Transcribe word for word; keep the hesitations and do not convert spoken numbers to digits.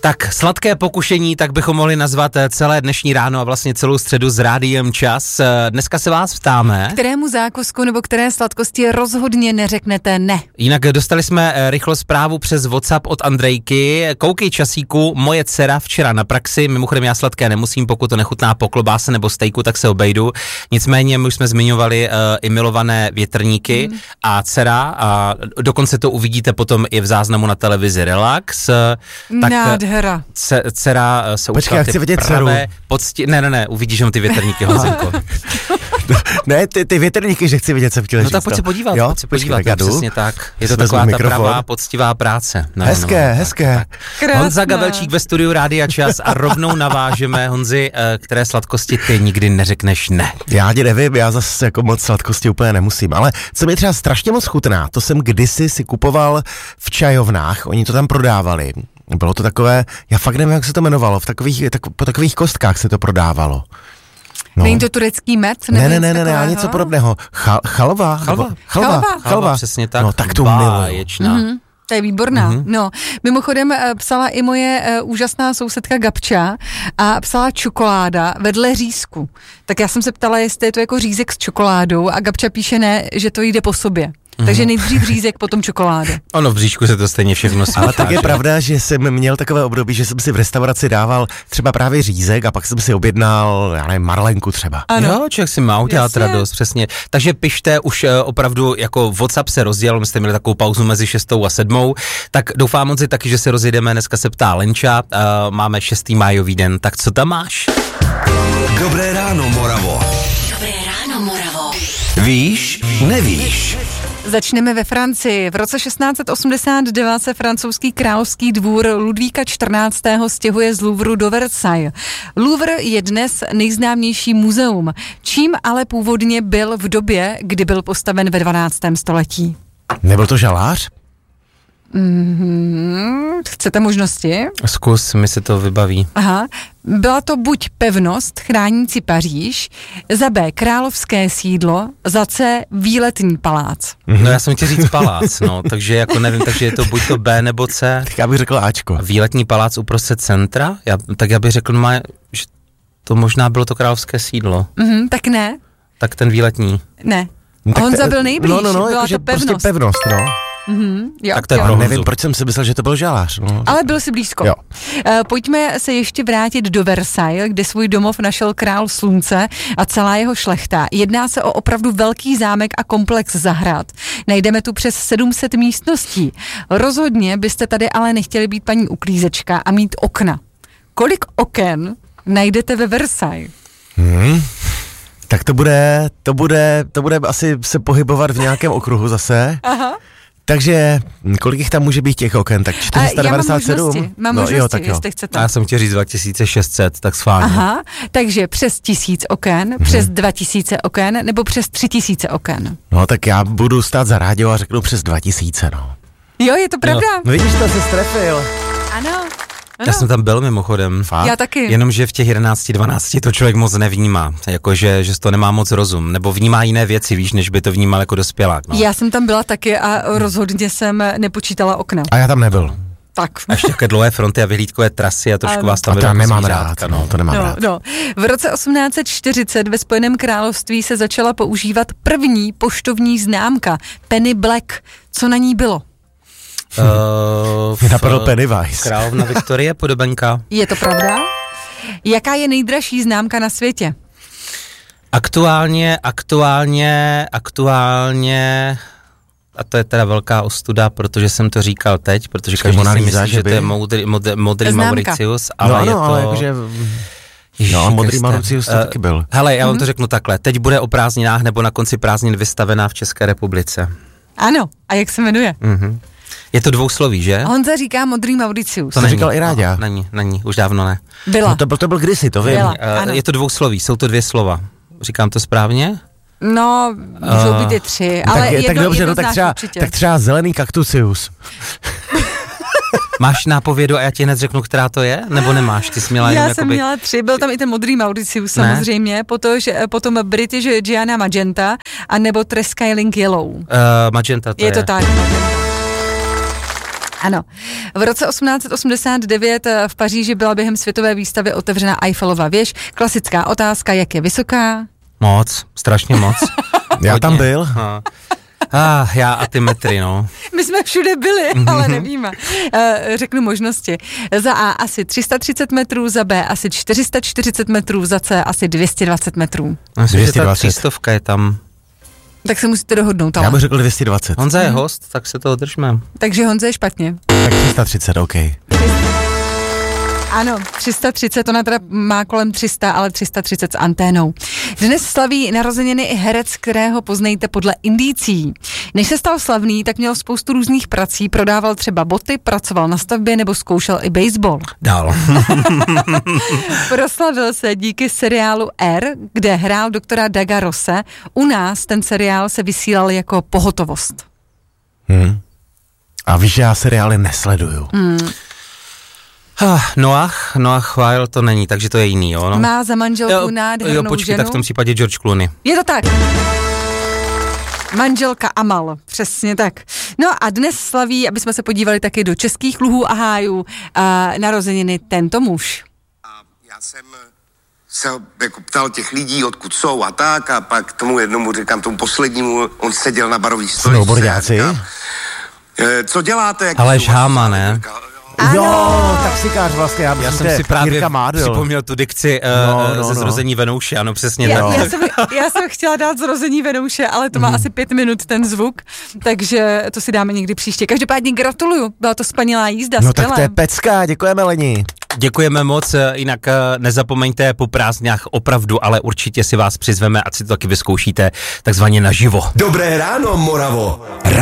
Tak sladké pokušení, tak bychom mohli nazvat celé dnešní ráno a vlastně celou středu s Rádiem Čas. Dneska se vás ptáme. Kterému zákusku nebo které sladkosti rozhodně neřeknete ne? Jinak dostali jsme rychlo zprávu přes WhatsApp od Andrejky. Koukej časíku, moje dcera včera na praxi, mimochodem já sladké nemusím, pokud to nechutná po klobáse nebo stejku, tak se obejdu. Nicméně my už jsme zmiňovali uh, i milované větrníky mm. a dcera, a dokonce to uvidíte potom i v záznamu na televizi Relax. Tak nádhera. C- dcera se Počkej, učila ty pravé pocti... Ne, ne, ne, uvidíš jenom ty větrníky, Honzenko. Ne, ty, ty větrníky, že chci vidět, co chtěl říct. No tak pojď se podívat, jo? pojď se podívat, Počkej, no, přesně tak. Je to taková ta pravá, poctivá práce. No, hezké, no, hezké. Tak, tak. Honza Gabelčík ve studiu Rádia Čas a rovnou navážeme, Honzi, které sladkosti ty nikdy neřekneš ne. Já ti nevím, já zase jako moc sladkosti úplně nemusím, ale co mi třeba strašně moc chutná, to jsem kdysi si kupoval v čajovnách, oni to tam prodávali. Bylo to takové, já fakt nevím, jak se to jmenovalo, v takových, tak, po takových kostkách se to prodávalo. No. Není to turecký med? Ne, ne, ne, ne, ne, něco podobného. Chal, chalva? Chalva. Chalva, chalva, chalva, přesně tak. No tak to miluju. Mm-hmm. To je výborná. Mm-hmm. No, mimochodem psala i moje uh, úžasná sousedka Gabča a psala čokoláda vedle řízku. Tak já jsem se ptala, jestli je to jako řízek s čokoládou a Gabča píše ne, že to jde po sobě. Takže nejdřív řízek, potom čokoláda. Ono v bříšku se to stejně všechno smáčá. Ale tak je pravda, že jsem měl takové období, že jsem si v restauraci dával třeba právě řízek a pak jsem si objednal, já nevím, marlenku třeba. Ano. Jo, člověk si má udělat radost, přesně. Takže pište, už opravdu jako WhatsApp se rozdělil, my jste měli takovou pauzu mezi šestou a sedmou, tak doufám moc taky, že se rozjedeme, dneska se ptá Lenča, uh, máme šestý májový den, tak co tam máš? Dobré ráno, Moravo. Dobré ráno, Moravo. Víš, nevíš. Začneme ve Francii. V roce šestnáct osmdesát dva se francouzský královský dvůr Ludvíka čtrnáctého stěhuje z Louvru do Versailles. Louvre je dnes nejznámější muzeum, čím ale původně byl v době, kdy byl postaven ve dvanáctém století. Nebyl to žalář? Mm-hmm. Chcete možnosti? Zkus, mi se to vybaví. Aha. Byla to buď pevnost chránící Paříž, za B královské sídlo, za C výletní palác. Mm-hmm. No já jsem chtěl říct palác, no, takže jako nevím, takže je to buď to B nebo C. Tak já bych řekl Ačko. A výletní palác uprostřed centra? Já, tak já bych řekl, má, že to možná bylo to královské sídlo. Mm-hmm, tak ne. Tak ten výletní. Ne. No, Honza byl nejblíž, no, no, no, byla jako, to pevnost. Prostě pevnost, no. Mm-hmm, jo, tak to je jo. pro Honzu. Nevím, proč jsem si myslel, že to byl žalář. No. Ale byl si blízko. Jo. Uh, pojďme se ještě vrátit do Versailles, kde svůj domov našel král slunce a celá jeho šlechta. Jedná se o opravdu velký zámek a komplex zahrad. Najdeme tu přes sedm set místností. Rozhodně byste tady ale nechtěli být paní uklízečka a mít okna. Kolik oken najdete ve Versailles? Hmm. Tak to bude, to bude, to bude asi se pohybovat v nějakém okruhu zase. Aha. Takže kolik jich tam může být těch oken? Tak čtyři sta devadesát sedm? Já mám možnosti, mám no, možnosti, jo, tak jo. jestli chcete. A já jsem chtěl říct dva tisíce šest set, tak schválně. Aha, takže přes tisíc oken, hmm. přes dva tisíce oken, nebo přes tři tisíce oken. No tak já budu stát za rádio a řeknu přes dva tisíce, no. Jo, je to pravda? No, vidíš, to se strefil. Ano. Ano. Já jsem tam byl mimochodem. Fakt? Já taky. Jenomže v těch jedenácti dvanácti to člověk moc nevnímá, jakože že to nemá moc rozum, nebo vnímá jiné věci, víš, než by to vnímal jako dospělák. No. Já jsem tam byla taky a rozhodně jsem nepočítala okna. A já tam nebyl. Tak. A ještě také dlouhé fronty a vyhlídkové trasy a trošku vás tam a to nemám rád, no, to nemám no, rád. No. V roce osmnáct set čtyřicet ve Spojeném království se začala používat první poštovní známka Penny Black. Co na ní bylo? Uh, Mě napadl Pennywise. Královna Viktorie, podobenka. Je to pravda? Jaká je nejdražší známka na světě? Aktuálně, aktuálně, aktuálně, a to je teda velká ostuda, protože jsem to říkal teď, protože každý si myslí, že to je modrý, modrý, modrý Mauricius, ale no, ano, je to... ale jakože... No a modrý Mauricius to uh, taky byl. Hele, já vám mm-hmm. to řeknu takhle, teď bude o prázdninách nebo na konci prázdnin vystavená v České republice. Ano, a jak se jmenuje? Mhm. Je to dvousloví, že? Honza říká modrý Mauricius. To neříkal i Ráďa. No, není, není, už dávno ne. Byla. No to byl, to byl kdysi, to vím. Byla, uh, je to dvousloví, jsou to dvě slova. Říkám to správně? No, můžou být i tři, uh, ale tak, jedno, tak dobře, jedno no, tak, třeba, určitě. tak třeba zelený kaktusius. Máš nápovědu a já ti hned řeknu, která to je? Nebo nemáš? Ty jsi měla Já jenom jsem jakoby... měla tři, byl tam i ten modrý Mauricius samozřejmě, potom, potom British Gianna Magenta a nebo Treskyling Yellow. Uh, magenta to je. Je to tak. Ano. V roce osmnáct set osmdesát devět v Paříži byla během světové výstavy otevřena Eiffelova věž. Klasická otázka, jak je vysoká? Moc, strašně moc. Já tam byl. No. Ah, já a ty metry, no. My jsme všude byli, ale nevíme. Řeknu možnosti. Za A asi tři sta třicet metrů, za B asi čtyři sta čtyřicet metrů, za C asi dvě stě dvacet metrů. Myslím, že ta třístovka je tam. Tak se musíte dohodnout. Ale. Já bych řekl dvě stě dvacet. Honza je host, tak se toho držme. Takže Honza je špatně. Tak tři sta třicet, OK. Ano, tři sta třicet, ona teda má kolem tři sta, ale tři sta třicet s anténou. Dnes slaví narozeniny i herec, kterého poznejte podle indicí. Než se stal slavný, tak měl spoustu různých prací, prodával třeba boty, pracoval na stavbě nebo zkoušel i baseball. Dál. Proslavil se díky seriálu R, kde hrál doktora Daga Rosse. U nás ten seriál se vysílal jako Pohotovost. Hmm. A víš, že já seriály nesleduju. Hmm. Ah, Noah, Noah Weil to není, takže to je jiný, jo? No. Má za manželku jo, nádhernou jo, počkej, ženu. tak v tom případě George Clooney. Je to tak. Manželka Amal, přesně tak. No a dnes slaví, aby jsme se podívali taky do českých luhů a hájů, a narozeniny tento muž. A já jsem se jako ptal těch lidí, odkud jsou a tak, a pak tomu jednomu říkám, tomu poslednímu, on seděl na barový stoličce. Snowboardáci? Co děláte? Jak Aleš Háma, ne? Ano. Jo, taxikář vlastně, já, Já jsem si právě Jirka Mádl. připomněl tu dikci uh, No, no, ze no. Zrození Venouše, ano, přesně Já, tak. já, jsem, já jsem chtěla dát Zrození Venouše, ale to má mm. asi pět minut ten zvuk, takže to si dáme někdy příště. Každopádně gratuluju, byla to spanilá jízda, No skvělé. tak to je pecka, děkujeme Leni. Děkujeme moc, jinak nezapomeňte po prázdninách opravdu, ale určitě si vás přizveme, ať si to taky vyzkoušíte takzvaně naživo. Dobré ráno, Moravo.